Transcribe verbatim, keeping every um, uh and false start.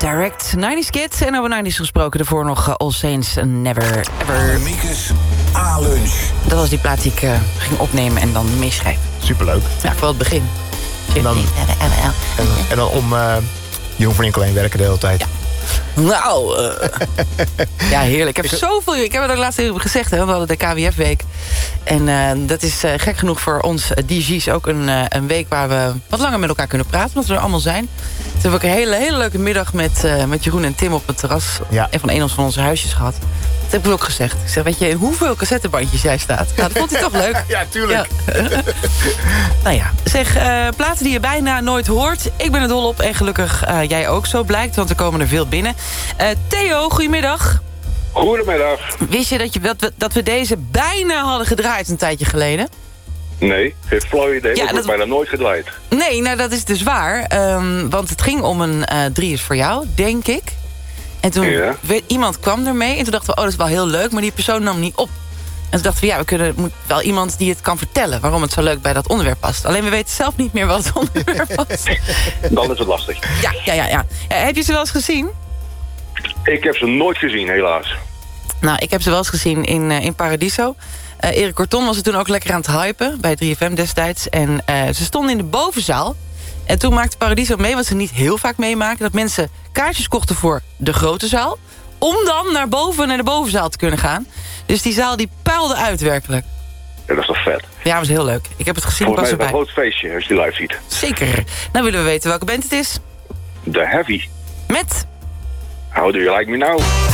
Direct, nineties Kids. En over nineties gesproken, daarvoor nog uh, All Saints Never Ever. Miekes A-lunch. Dat was die plaat die ik uh, ging opnemen en dan meeschrijven. Superleuk. Ja, vooral het begin. En dan, en, en dan om uh, Jeroen van Inkel heen werken de hele tijd. Ja. Nou, uh, ja, heerlijk. Ik heb zoveel... Ik heb het ook laatst even gezegd, hè. We hadden de K W F-week. En uh, dat is uh, gek genoeg voor ons uh, D J's ook een, uh, een week... waar we wat langer met elkaar kunnen praten, omdat we er allemaal zijn. Toen heb ik een hele, hele leuke middag met, uh, met Jeroen en Tim op het terras... Ja. en van een van onze huisjes gehad. Dat heb ik ook gezegd. Ik zeg, weet je, in hoeveel cassettebandjes jij staat? Nou, dat vond hij toch leuk. Ja, tuurlijk. Ja. Nou ja, zeg, uh, platen die je bijna nooit hoort. Ik ben er dol op en gelukkig uh, jij ook, zo blijkt. Want er komen er veel binnen. Uh, Theo, goedemiddag. Goedemiddag. Wist je dat, je dat, we, dat we deze bijna hadden gedraaid een tijdje geleden? Nee, geen flauw idee, Ja, want het wordt dat- bijna nooit gedraaid. Nee, nou dat is dus waar. Um, want het ging om een uh, drie is voor jou, denk ik. En toen Ja. werd, iemand kwam ermee en toen dachten we, oh, dat is wel heel leuk. Maar die persoon nam niet op. En toen dachten we, ja, we kunnen moet wel iemand die het kan vertellen... waarom het zo leuk bij dat onderwerp past. Alleen we weten zelf niet meer wat het onderwerp was. Dan is het lastig. Ja, ja, ja, ja. Ja, heb je ze wel eens gezien? Ik heb ze nooit gezien, helaas. Nou, ik heb ze wel eens gezien in, uh, in Paradiso. Uh, Erik Corton was er toen ook lekker aan het hypen bij drie F M destijds. En uh, ze stonden in de bovenzaal. En toen maakte Paradiso mee, wat ze niet heel vaak meemaken... dat mensen kaartjes kochten voor de grote zaal... om dan naar boven, naar de bovenzaal te kunnen gaan. Dus die zaal die puilde uit werkelijk. Ja, dat is toch vet. Ja, dat was heel leuk. Ik heb het gezien, Volgens pas mij is het erbij. een groot feestje als je die live ziet. Zeker. Nou willen we weten welke band het is. The Heavy. Met... How do you like me now?